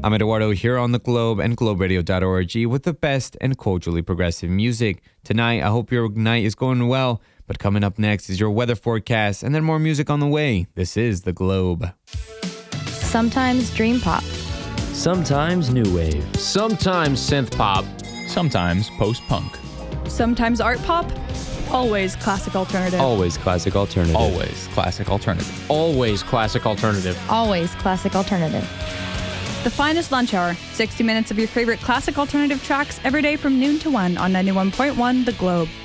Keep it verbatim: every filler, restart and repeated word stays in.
I'm Eduardo here on The Globe and globe radio dot org with the best and culturally progressive music. Tonight, I hope your night is going well, but coming up next is your weather forecast and then more music on the way. This is The Globe. Sometimes dream pop. Sometimes new wave. Sometimes synth pop. Sometimes post-punk. Sometimes art pop. Always classic alternative. Always classic alternative. Always classic alternative. Always classic alternative. Always classic alternative. The finest lunch hour. sixty minutes of your favorite classic alternative tracks every day from noon to one on ninety-one point one The Globe.